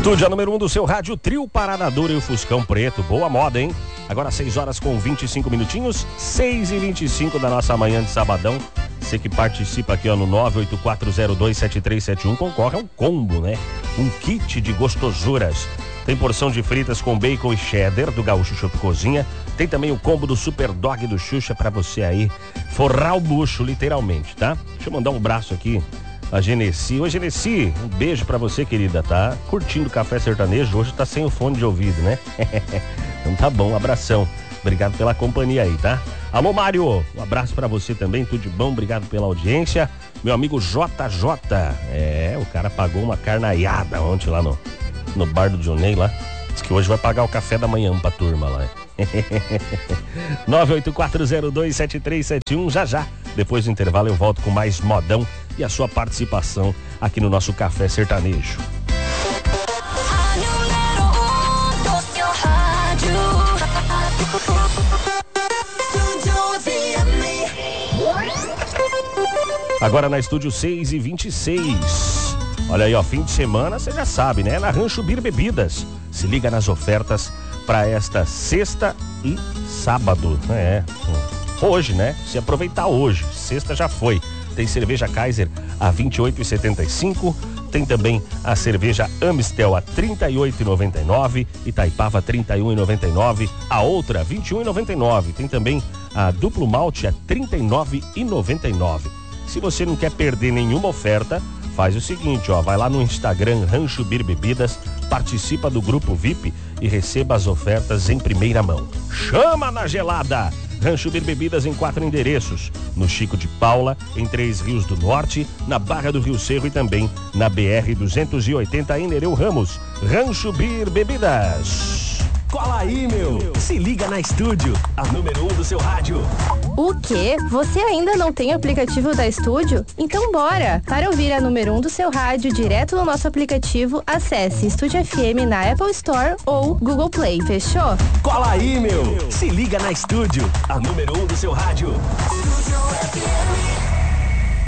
Estúdio número 1 do seu rádio, Trio Parada Dura e o Fuscão Preto. Boa moda, hein? Agora 6 horas com 25 minutinhos, 6h25 da nossa manhã de sabadão. Você que participa aqui ó, no 984027371 concorre a um combo, né? Um kit de gostosuras. Tem porção de fritas com bacon e cheddar do Gaúcho Shop Cozinha. Tem também o combo do Super Dog do Xuxa pra você aí forrar o bucho, literalmente, tá? Deixa eu mandar um abraço aqui a Genesi. Oi, Genesi, um beijo pra você, querida, tá? Curtindo o Café Sertanejo, hoje tá sem o fone de ouvido, né? Então tá bom, um abração. Obrigado pela companhia aí, tá? Alô, Mário, um abraço pra você também, tudo de bom, obrigado pela audiência. Meu amigo JJ, o cara pagou uma carnaiada ontem lá no bar do Dionei lá. Diz que hoje vai pagar o café da manhã pra turma lá. 984027371, já. Depois do intervalo eu volto com mais modão e a sua participação aqui no nosso Café Sertanejo. Agora na Estúdio 6h26. Olha aí, ó, fim de semana, você já sabe, né? Na Rancho Bir Bebidas. Se liga nas ofertas para esta sexta e sábado. Hoje, né? Se aproveitar hoje. Sexta já foi. Tem cerveja Kaiser a R$ 28,75. Tem também a cerveja Amistel a R$ 38,99. Itaipava R$ 31,99. A outra R$ 21,99. Tem também a Duplo Malte a R$ 39,99. Se você não quer perder nenhuma oferta, faz o seguinte, ó, vai lá no Instagram Rancho Bir Bebidas, participa do grupo VIP e receba as ofertas em primeira mão. Chama na gelada! Rancho Bir Bebidas em 4 endereços, no Chico de Paula, em 3 Rios do Norte, na Barra do Rio Cerro e também na BR-280 em Nereu Ramos. Rancho Bir Bebidas. Cola aí, meu! Se liga na Estúdio, a número 1 do seu rádio. O quê? Você ainda não tem aplicativo da Estúdio? Então bora! Para ouvir a número 1 do seu rádio direto no nosso aplicativo, acesse Estúdio FM na Apple Store ou Google Play. Fechou? Cola aí, meu! Se liga na Estúdio, a número 1 do seu rádio. Estúdio FM.